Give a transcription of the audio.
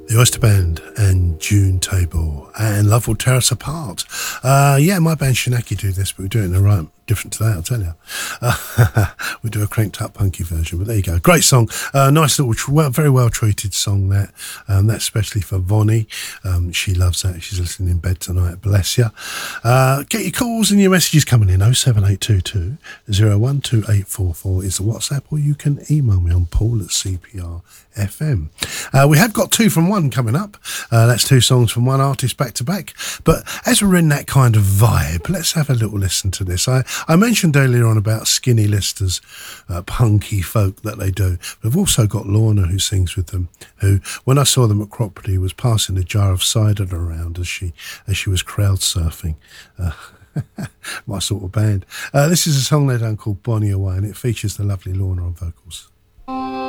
The Oyster Band and June Table and Love Will Tear Us Apart. My band Shinaki do this, but we do it in a right different to that, I'll tell you. We do a cranked up punky version, but there you go. Great song. Nice little, very well treated song that. That's especially for Vonnie. She loves that. She's listening in bed tonight. Bless you. Get your calls and your messages coming in. 07822 012844 is the WhatsApp, or you can email me on paul@cprfm. We have got two from one coming up. That's two songs from one artist back to back. But as we're in that kind of vibe, let's have a little listen to this. I mentioned earlier on about Skinny Lister's punky folk that they do. We've also got Lorna, who sings with them, who, when I saw them at Cropredy, was passing a jar of cider around as she was crowd surfing. My sort of band. This is a song they done called Bonnie Away, and it features the lovely Lorna on vocals.